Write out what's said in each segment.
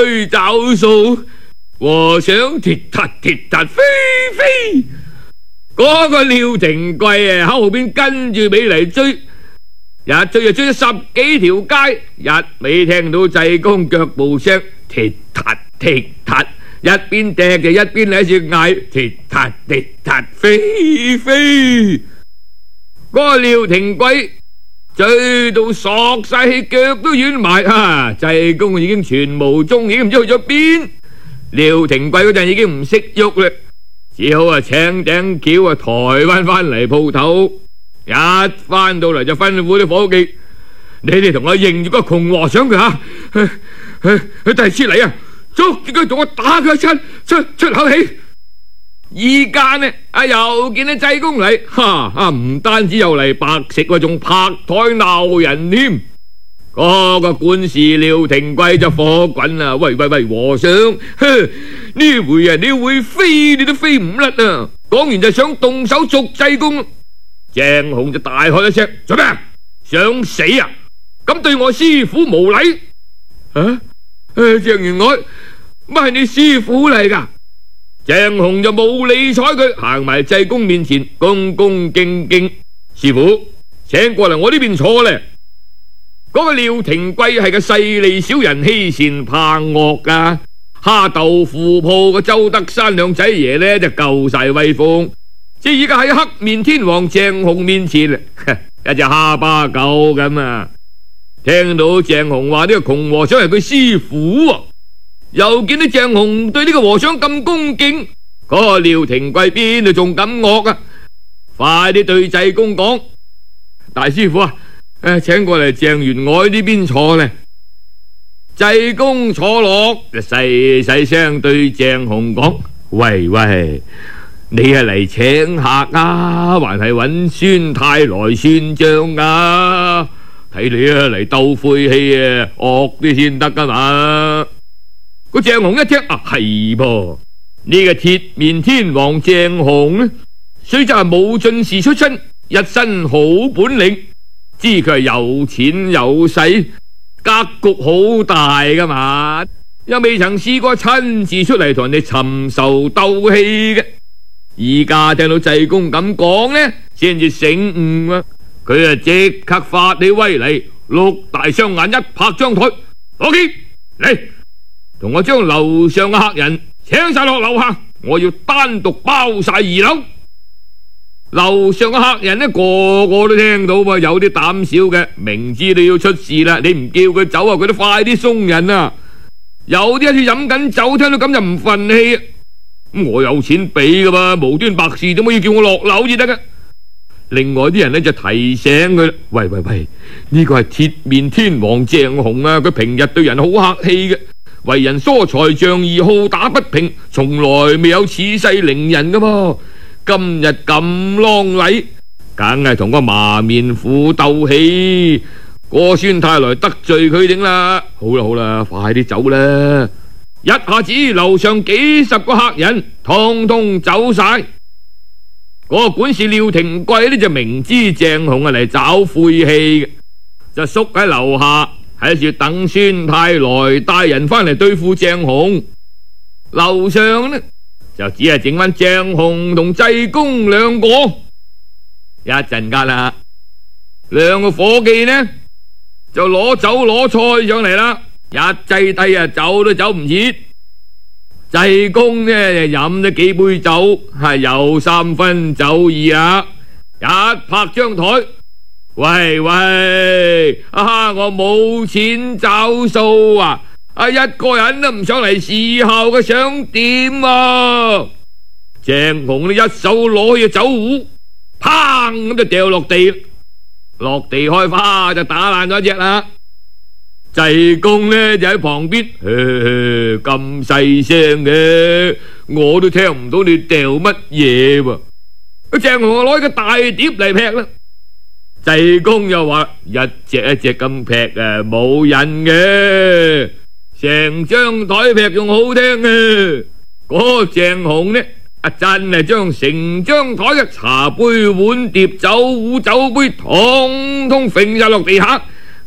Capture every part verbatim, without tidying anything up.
去找數，和尚鐵撻鐵撻飛飛。嗰個廖廷貴啊，喺後邊跟住尾嚟追，一追就追咗十幾條街，一味聽到濟公腳步聲，鐵撻鐵撻，一邊趯就一邊喺度嗌鐵撻鐵撻飛飛。嗰個廖廷貴追到索晒氣，腳都軟埋啊！濟公已經全無蹤影，唔知去咗邊。廖廷貴嗰陣已經唔識喐啦，只好啊請頂轎啊抬翻翻嚟鋪頭。一翻到嚟就吩咐啲伙計：你哋同我認住個窮和尚佢吓，佢第二次嚟啊，捉住佢同我打佢一出出出口氣。依家呢，啊又見到濟公嚟，哈啊唔單止又嚟白食，仲拍台鬧人添。嗰、那個管事廖廷貴就火滾啦！喂喂喂，和尚，呢回啊你會飛你都飛唔甩啊！講完就想動手捉濟公。鄭雄就大喝一聲：做咩？想死啊？咁對我師父無禮啊！鄭員外，乜係你師父嚟噶？鄭雄就冇理睬佢，行埋濟公面前，恭恭敬敬：師父，請過嚟我呢邊坐咧。嗰個廖廷貴係個勢利小人，欺善怕惡噶。蝦豆腐鋪個周德山兩仔爺呢就夠晒威風，即係而家喺黑面天王鄭雄面前，一隻蝦巴狗咁啊！聽到鄭雄話呢個窮和尚係佢師父啊，又見到鄭雄對呢個和尚咁恭敬，嗰個廖廷貴邊度仲敢惡啊？快啲對濟公講：大師傅啊！誒，請過嚟鄭員外呢邊坐咧。濟公坐落就細細聲對鄭雄講：喂喂，你係嚟請客啊，還係揾孫太來算賬啊？睇你啊嚟鬥晦氣啊，惡啲先得噶嘛。個鄭雄一聽啊，係噃，呢個鐵面天王鄭雄呢，雖則係武進士出身，一身好本領。知佢係有錢有勢，格局好大噶嘛，又未曾試過親自出嚟同人哋尋仇鬥氣嘅。而家聽到濟公咁講呢，先至醒悟啊！佢啊即刻發起威嚟，碌大雙眼一拍張台，攞劍嚟，同我將樓上嘅客人請晒落樓下，我要單獨包晒二樓。樓上嘅客人呢，個個都聽到噃，有啲膽小嘅，明知你要出事啦，你唔叫佢走啊，佢都快啲鬆人啊！有啲好似飲緊酒，聽到咁就唔忿氣啊！咁我有錢俾噶嘛，無端白事點可以叫我落樓至得噶？另外啲人呢就提醒佢啦：喂喂喂，呢個係鐵面天王鄭雄啊，佢平日對人好客氣嘅，為人疏財仗義，好打不平，從來未有恃勢凌人噶噃。今日咁啷禮，梗係同個麻面虎鬥氣，個孫太來得罪佢頂啦！好啦好啦，快啲走啦！一下子樓上幾十個客人通通走晒。嗰個管事廖廷貴呢就明知鄭雄係嚟找晦氣嘅，就縮喺樓下喺住等孫太來帶人翻嚟對付鄭雄。樓上呢就只係整翻鄭雄同濟公兩個。一陣間啦，兩個伙計呢就攞酒攞菜上嚟啦，一擠低啊，走都走唔切。濟公呢就飲咗幾杯酒，係有三分酒意啊！一拍張台，喂喂，啊我冇錢找數啊！啊！一個人都唔上嚟侍候嘅，想點啊？鄭雄呢一手攞起酒壺，砰咁就掉落地，落地開花就打爛咗一隻啦。濟公呢就喺旁邊，咁細聲嘅，我都聽唔到你掉乜嘢喎。鄭雄攞個大碟嚟劈啦。濟公又話：一隻一隻咁劈啊，冇癮嘅。成張台劈仲好聽啊！嗰鄭雄呢，啊真係將成張台嘅茶杯、碗碟、酒壺、酒杯，統統揈晒落地下，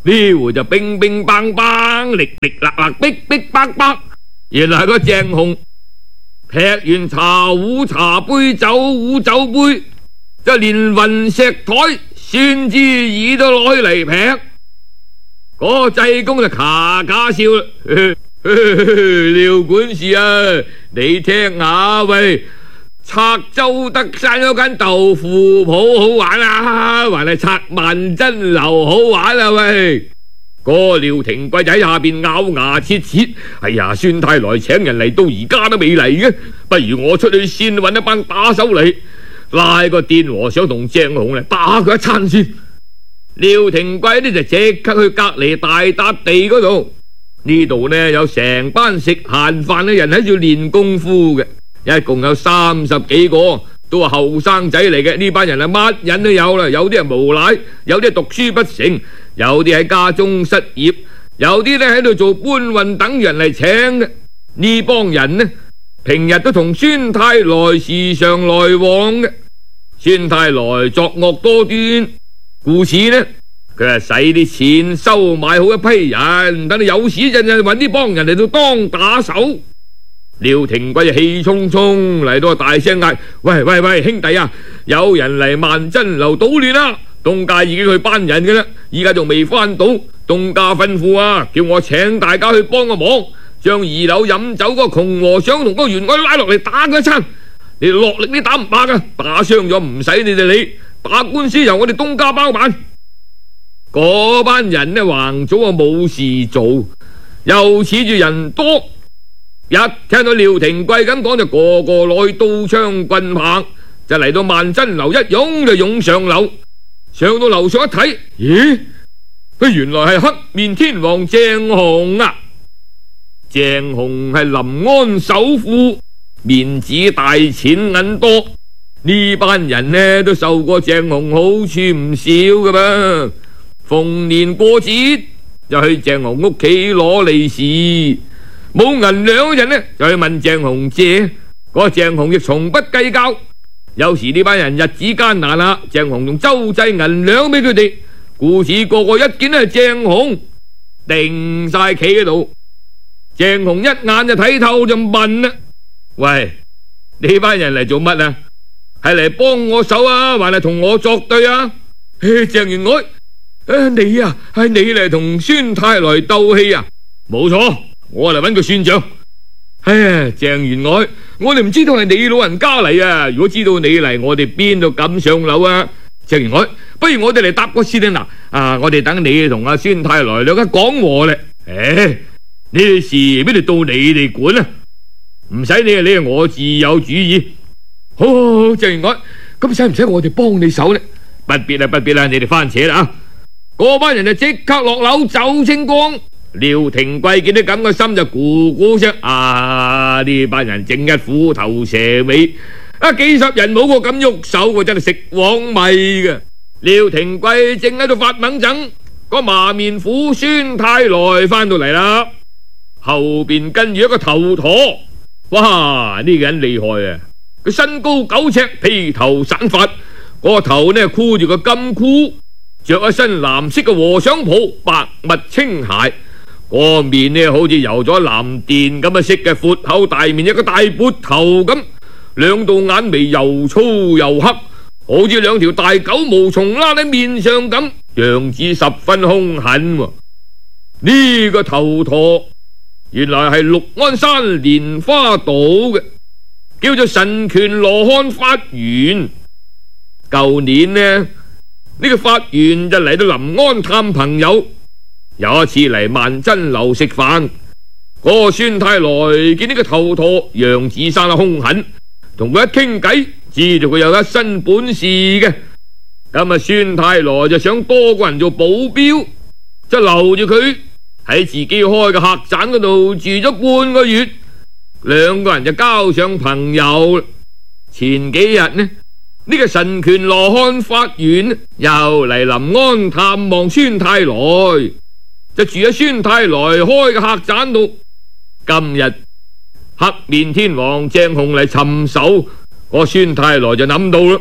呢回就乒乒乓乓，力力勒勒，逼逼迫迫。原來係個鄭雄劈完茶壺茶杯，酒壺酒杯，就連雲石台酸枝椅都攞起嚟劈。嗰個濟公就咔咔笑啦，廖管事啊，你聽下喂，拆周德山嗰間豆腐鋪好玩啊，還係拆萬珍樓好玩啊喂！個廖廷貴就喺下邊咬牙切切，哎呀，孫太來請人嚟到而家都未嚟嘅，不如我出去先搵一班打手嚟，拉個電和尚同鄭雄嚟打佢一餐先。廖廷貴呢就即刻去隔籬大笪地嗰度，呢度呢有成班食閒飯嘅人喺度練功夫嘅，一共有三十幾個，都係後生仔嚟嘅。呢班人啊乜人都有啦，有啲係無賴，有啲係讀書不成，有啲喺家中失業，有啲呢喺度做搬運等人嚟請嘅。呢幫人呢平日都同孫太來時常來往嘅，孫太來作惡多端，故此呢佢係使啲錢收買好一批人，等你有事陣就搵呢幫人嚟到當打手。廖廷貴就氣沖沖嚟到大聲嗌：喂喂喂，兄弟啊，有人嚟萬珍樓搗亂啦！東家已經去班人嘅啦，依家仲未翻到。東家吩咐啊，叫我請大家去幫個忙，將二樓飲酒嗰個窮和尚同嗰個員外拉落嚟打佢一餐。你落力啲打唔怕噶，打傷咗唔使你哋理，打官司由我哋東家包辦。嗰班人呢橫早啊冇事做，又恃住人多，一聽到廖廷貴咁講，就個個攞刀槍棍棒，就嚟到萬珍樓，一擁就湧上樓。上到樓上一睇，咦？佢原來係黑面天王鄭雄啊！鄭雄係臨安首富，面子大，錢銀多，呢班人呢都受過鄭雄好處唔少噶噃。逢年過節就去鄭雄屋企攞利是，冇銀兩嗰陣呢就去問鄭雄借，嗰個鄭雄亦從不計較。有時呢班人日子艱難啦，鄭雄仲周濟銀兩俾佢哋，故此個個一見係鄭雄定晒企喺度。鄭雄一眼就睇透，就問啦：喂，呢班人嚟做乜啊？係嚟幫我手啊，還係同我作對啊？鄭員外，誒，你啊，係你嚟同孫太來鬥氣啊？冇錯，我嚟搵佢算賬。哎呀，鄭員外，我哋唔知道係你老人家嚟啊！如果知道你嚟，我哋邊度敢上樓啊？鄭員外，不如我哋嚟搭個先啦！嗱，啊，我哋等你同阿孫太來兩家講和咧。誒，呢啲事邊度到你哋管啊？唔使你啊，你啊，我自有主意。好，好，好，鄭員外，咁使唔使我哋幫你手咧？不必啦，不必啦，你哋翻扯啦啊！嗰班人就即刻落樓走清光。廖廷貴見到咁個心就咕咕聲，啊！呢班人正一虎頭蛇尾，啊！幾十人冇個咁喐手，我真係食黃米嘅。廖廷貴正喺度發猛憎，個麻面虎孫太來翻到嚟啦，後邊跟住一個頭陀。哇！呢個人厲害啊！佢身高九尺，披頭散髮，個頭呢箍住個金箍，着一身藍色嘅和尚袍，白襪青鞋。個面呢好似油咗藍靛咁嘅色嘅，闊口大面，一個大撥頭咁，兩道眼眉又粗又黑，好似兩條大狗毛蟲拉喺面上咁，樣子十分兇狠。呢、這個頭陀原來係六安山蓮花島嘅，叫做神拳羅漢法源。舊年呢，呢、這個法源就嚟到臨安探朋友。有一次嚟萬珍樓食飯，嗰、那個孫太來見呢個頭陀樣子生得兇狠，同佢一傾偈，知道佢有一身本事嘅。咁啊，孫太來就想多個人做保鏢，就留住佢喺自己開嘅客棧嗰度住咗半個月，兩個人就交上朋友。前幾日呢，呢、這個神拳羅漢法源又嚟臨安探望孫太來，就住喺孫太來開嘅客棧度。今日黑面天王鄭雄嚟尋仇，個孫太來就諗到啦，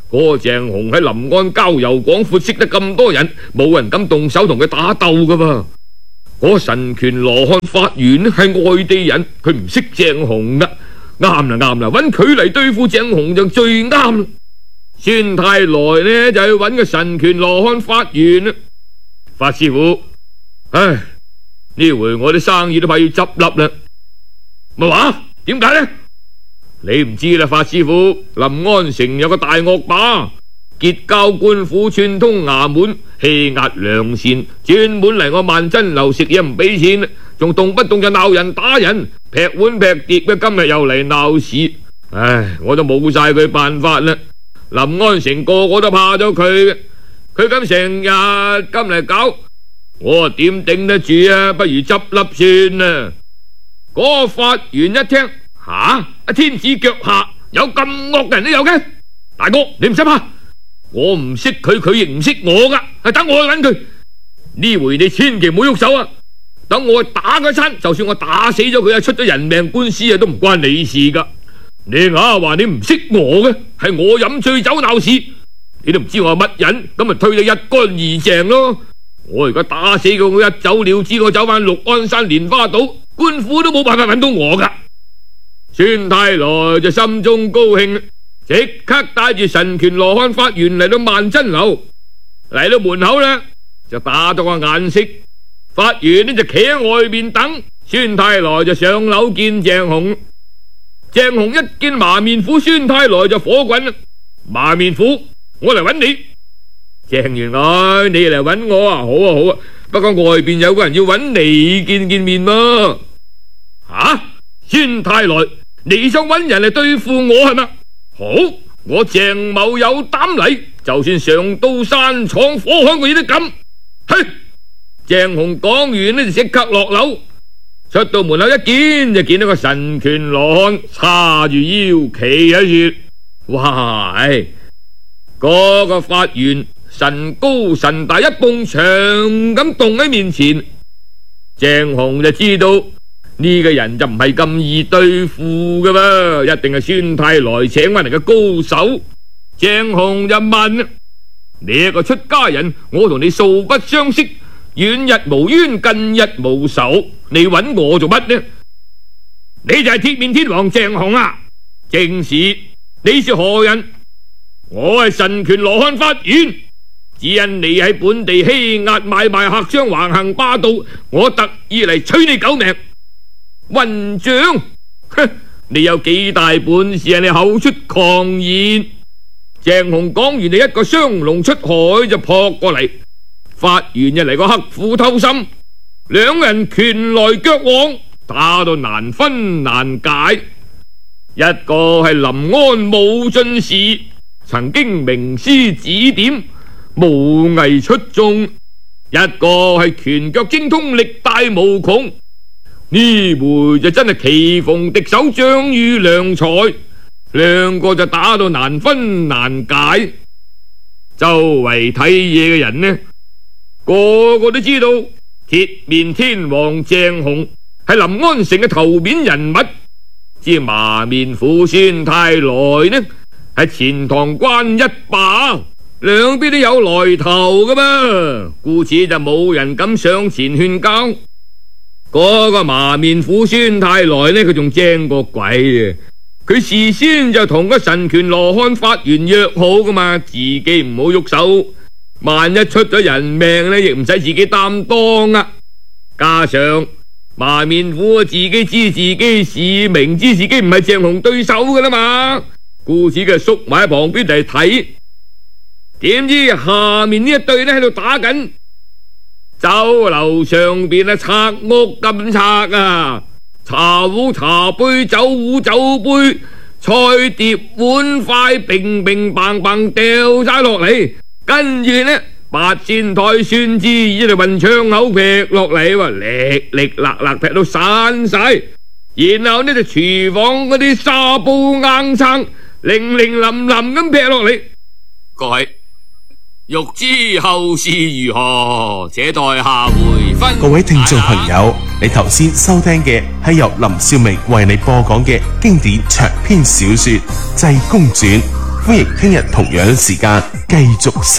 嗰個鄭雄喺臨安交遊廣闊，識得咁多人，冇人敢動手同佢打鬥噶噃。嗰個神拳羅漢法元呢係外地人，佢唔識鄭雄噶。啱啦啱啦，揾佢嚟對付鄭雄就最啱啦。孫太來呢就去揾個神拳羅漢法元啦。法師傅，唉，呢回我啲生意都快要執笠啦。咪話點解呢？你唔知啦，法師傅，臨安城有個大惡霸，結交官府，串通衙門，欺壓良善，專門嚟我萬珍樓食嘢唔俾錢，仲動不動就鬧人打人，劈碗劈碟嘅。今日又嚟鬧事，唉，我都冇晒佢辦法啦。臨安城個個都怕咗佢，佢咁成日咁嚟搞，我啊點頂得住啊？不如執笠算啦。嗰個法元一聽，吓，阿天子腳下有咁惡人都有嘅，大哥你唔使怕，我唔識佢，佢亦唔識我噶，係等我去揾佢。呢回你千祈唔好喐手啊！等我去打佢餐，就算我打死咗佢啊，出咗人命官司啊，都唔關你事噶。你硬係話你唔識我嘅，係我飲醉酒鬧事，你都唔知我係乜人，咁咪推你一乾二淨咯。我而家打死佢，我一走了之，我走翻六安山蓮花島，官府都冇辦法揾到我噶。孫太來就心中高興，即刻帶住神拳羅漢法元嚟到萬珍樓，嚟到門口呢就打咗個眼色。法元呢就企喺外面等，孫太來就上樓見鄭雄。鄭雄一見麻面虎孫太來就火滾啦，麻面虎，我嚟揾你。鄭員外，你嚟揾我啊？好啊好啊，不過外邊有個人要揾你見見面噃。吓，孫太來，你想揾人嚟對付我係咪？好，我鄭某有膽嚟，就算上刀山闖火海，我亦都敢。去！鄭雄講完呢就即刻落樓，出到門口一見就見到個神拳羅漢叉住腰企喺處。哇！唉，嗰個法元神高神大，一埲牆咁棟喺面前，鄭雄就知道呢個人就唔係咁易對付噶噃，一定係孫太來請翻嚟嘅高手。鄭雄就問：你一個出家人，我同你素不相識，遠日無冤，近日無仇，你揾我做乜呢？你就係鐵面天王鄭雄啊？正是。你是何人？我係神拳羅漢法元，只因你喺本地欺壓買賣客商，橫行霸道，我特意嚟取你狗命。混帳！哼，你有幾大本事啊？你口出狂言！鄭雄講完，你一個雙龍出海就撲過嚟，法元就嚟個刻斧偷心，兩人拳來腳往，打到難分難解。一個係臨安武進士，曾經名師指點，武藝出眾；一個係拳腳精通，力大無窮。呢回就真係棋逢敵手，將遇良才，兩個就打到難分難解。周圍睇嘢嘅人呢，個個都知道鐵面天王鄭雄係臨安城嘅頭面人物。知麻面虎孫太來呢係錢塘關一霸，兩邊都有來頭噶嘛，故此就冇人敢上前勸交。嗰個麻面虎孫太來呢，佢仲精過鬼啊！佢事先就同個神拳羅漢法元約好噶嘛，自己唔好喐手，萬一出咗人命呢，亦唔使自己擔當啊！加上麻面虎自己知自己事，明知自己唔係鄭雄對手噶啦嘛，故此佢縮埋喺旁邊嚟睇。點知下面呢一對呢喺度打緊，酒樓上邊啊拆屋咁拆啊，茶壺茶杯，酒壺酒杯，菜碟碗筷，乒乒乓乓掉晒落嚟，跟住呢八仙台酸枝椅就運槍口劈落嚟，話力力勒勒劈到散晒，然後呢就廚房嗰啲沙煲硬撐零零冧冧咁劈落嚟。各位欲知後事如何，且待下回分。 各位聽眾朋友，你頭先收聽嘅係由林少明為你播講嘅經典長篇小說《濟公傳》， 歡迎聽日同樣時間繼續收